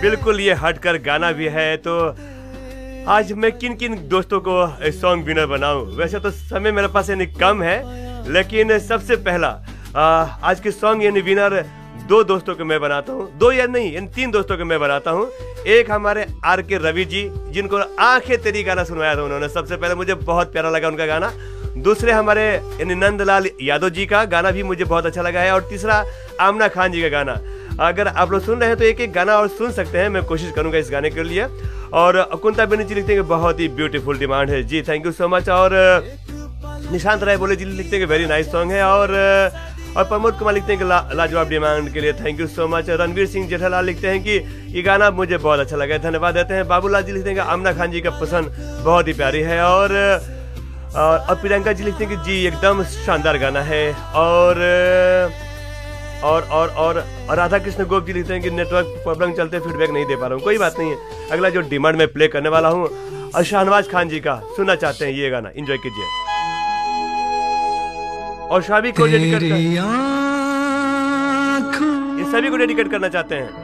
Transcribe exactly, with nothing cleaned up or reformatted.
बिल्कुल ये हटकर गाना भी है। तो आज मैं किन किन दोस्तों को सॉन्ग विनर बनाऊं? वैसे तो समय मेरे पास यानी कम है, लेकिन सबसे पहला आ, आज के सॉन्ग यानी विनर दो दोस्तों को मैं बनाता हूँ, दो या नहीं इन तीन दोस्तों को मैं बनाता हूँ। एक हमारे आर के रवि जी, जिनको आंखें तेरी गाना सुनवाया था उन्होंने, सबसे पहले मुझे बहुत प्यारा लगा उनका गाना। दूसरे हमारे यानी नंदलाल यादव जी का गाना भी मुझे बहुत अच्छा लगा है। और तीसरा आमना खान जी का गाना। अगर आप लोग सुन रहे हैं तो एक एक गाना और सुन सकते हैं, मैं कोशिश करूंगा इस गाने के लिए। और कुंता बेनी जी लिखते हैं कि बहुत ही ब्यूटीफुल डिमांड है जी, थैंक यू सो मच। और निशांत राय बोले जी लिखते हैं कि वेरी नाइस सॉन्ग है। और और प्रमोद कुमार लिखते हैं कि ला, लाजवाब डिमांड के लिए thank you so much. Ranveer Singh Jethalal लिखते हैं कि ये गाना मुझे बहुत अच्छा लगा, धन्यवाद देते हैं। बाबूलाल जी लिखते हैं कि आमना खान जी का पसंद बहुत ही प्यारी है। और और प्रियंका जी लिखते हैं कि जी एकदम शानदार गाना है। और और और और, और राधा कृष्ण गोप जी लिखते हैं कि नेटवर्क प्रॉब्लम चलते फीडबैक नहीं दे पा रहा हूँ, कोई बात नहीं है। अगला जो डिमांड में प्ले करने वाला हूँ और शाहनवाज खान जी का सुनना चाहते हैं, ये गाना एंजॉय कीजिए। और सभी को डेडिकेट कर, ये सभी को डेडिकेट करना चाहते हैं।